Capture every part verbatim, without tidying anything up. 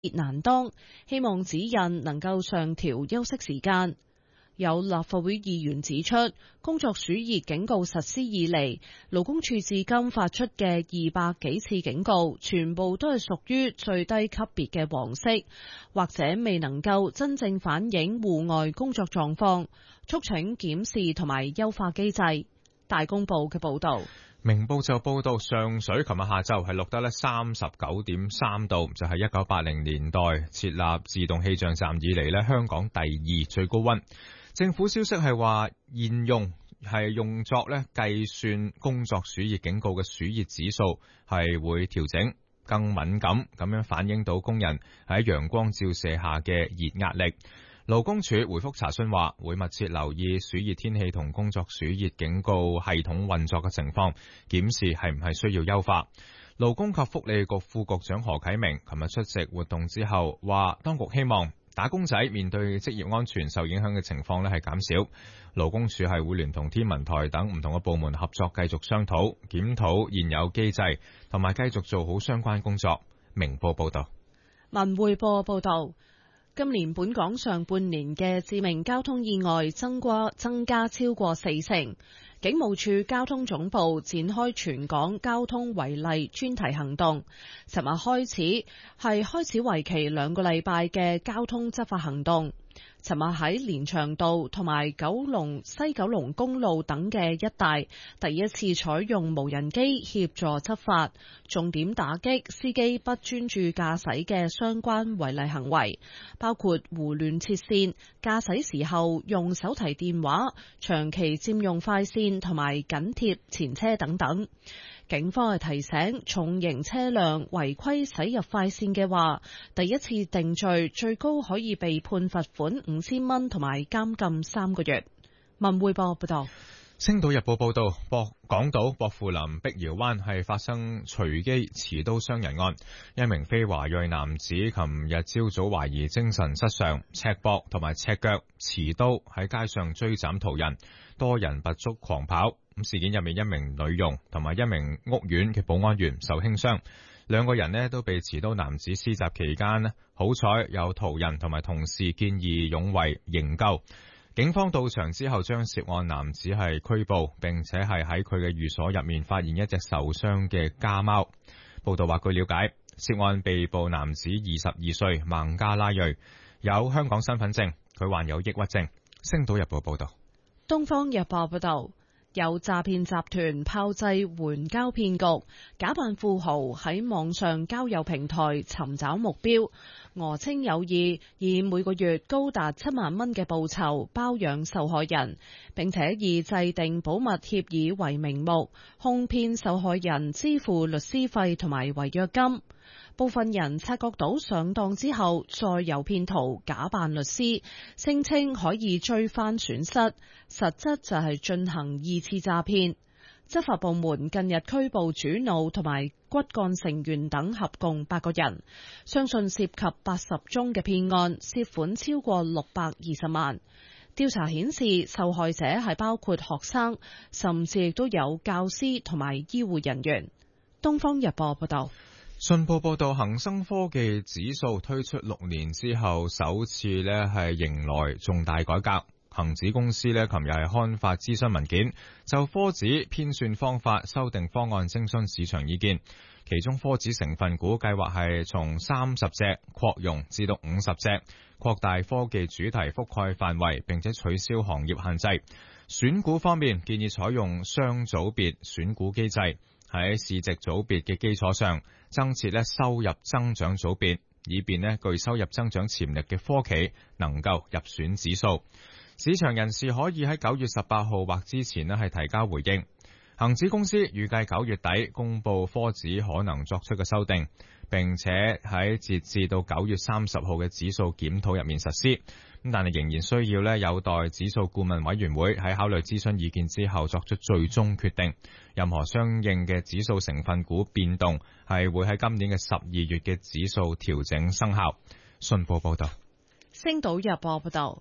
難當，希望指引能夠上調休息時間。有立法會議員指出，工作暑熱警告實施以嚟，勞工處至今發出嘅二百幾次警告，全部都係屬於最低級別嘅黃色，或者未能夠真正反映戶外工作狀況，促請檢視同埋優化機制。大公報嘅報導。 明報就報道，上水琴日下晝係錄得咧三十九點三度，就係一九八零年代設立自動氣象站以嚟咧香港第二最高溫。政府消息係話，現用係用作咧計算工作暑熱警告嘅暑熱指數係會調整，更敏感咁樣反映到工人喺陽光照射下嘅熱壓力。勞工處回覆查詢話，會密切留意暑熱天氣同工作暑熱警告系統運作嘅情況，檢視係唔係需要優化。勞工及福利局副局長何啟明琴日出席活動之後話，當局希望打工仔面對職業安全受影響嘅情況咧係減少。勞工處係會聯同天文台等唔同嘅部門合作，繼續商討檢討現有機制，同埋繼續做好相關工作。明報報道。 文匯報報道。今年本港上半年嘅致命交通意外增加增加超過四成，警務處交通總部展開全港交通違例專題行動。尋日開始係開始為期兩個禮拜嘅交通執法行動。尋日喺連翔道同埋九龍西九龍公路等嘅一帶，第一次採用無人機協助執法，重點打擊司機不專注駕駛嘅相關違例行為，包括胡亂切線、駕駛時候用手提電話、長期佔用快線同埋緊貼前車等等。警方係提醒，重型車輛違規駛入快線嘅話，第一次定罪最高可以被判罰款五千蚊同埋監禁三個月。文匯報報道。 星島日報報道，博港島薄扶林碧瑤灣係發生隨機持刀傷人案，一名非華裔男子琴日朝早懷疑精神失常，赤膊同埋赤腳持刀喺街上追斬途人，多人拔足狂跑。咁事件入面一名女傭同埋一名屋苑嘅保安員受輕傷，兩個人呢都被持刀男子施襲期間呢，好彩有途人同埋同事見義勇為營救。警方到場之後將涉案男子係拘捕，並且係喺佢嘅寓所入面發現一隻受傷嘅家貓。報道話，據了解，涉案被捕男子二十二歲，孟加拉裔，有香港身份證，佢患有抑鬱症。星島日報報道。 東方日報報道。有詐騙集團炮製援交騙局，假扮富豪喺網上交友平台尋找目標，訛稱有意以每個月高達七萬蚊嘅報酬包養受害人，並且以制定保密協議為名目，哄騙受害人支付律師費同埋違約金。部分人察覺到上當之後，再由騙徒假扮律師，聲稱可以追翻損失，實質就係進行二次詐騙。執法部門近日拘捕主腦同埋骨幹成員等合共八個人，相信涉及八十宗嘅騙案，涉款超過六百二十萬。調查顯示，受害者係包括學生，甚至亦都有教師同埋醫護人員。東方日報報道。 信報報道，恒生科技指數推出六年之後首次呢係迎來重大改革。恒指公司呢琴日係刊發諮詢文件，就科指編算方法修訂方案徵詢市場意見。其中科指成分股計劃係從三十隻擴容至到五十隻，擴大科技主題覆蓋範圍，並且取消行業限制。選股方面建議採用雙組別選股機制，喺市值組別嘅基礎上增設咧收入增長組別，以便咧具收入增長潛力嘅科企能夠入選指數。市場人士可以喺九月十八號或之前咧係提交回應。恒指公司預計九月底公布科指可能作出嘅修訂，並且喺截至到九月三十號嘅指數檢討入面實施。咁但係仍然需要咧有待指數顧問委員會喺考慮諮詢意見之後作出最終決定。任何相應嘅指數成分股變動係會喺今年嘅十二月嘅指數調整生效。信報報道。 星島日報報道。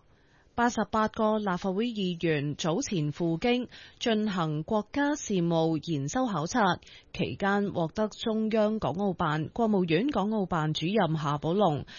八十八個立法會議員早前赴京進行國家事務研修考察，期間獲得中央港澳辦、國務院港澳辦主任夏寶龍